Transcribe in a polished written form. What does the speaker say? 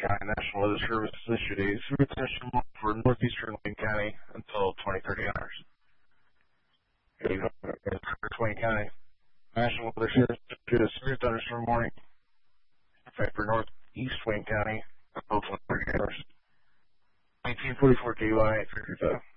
County National Weather Service issued a severe thunderstorm for northeastern Wayne County until 20:30 hours. Wayne County National Weather Service issued a severe thunderstorm warning for northeast Wayne County until 20:30 hours. 1944 KUI 855.